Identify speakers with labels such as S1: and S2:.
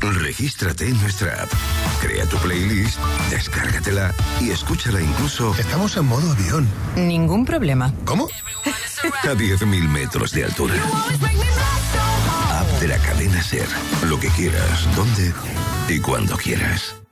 S1: Regístrate en nuestra app. Crea tu playlist, descárgatela y escúchala incluso...
S2: Estamos en modo avión.
S3: Ningún problema.
S2: ¿Cómo?
S1: A 10.000 metros de altura. App de la cadena SER. Lo que quieras, donde y cuando quieras.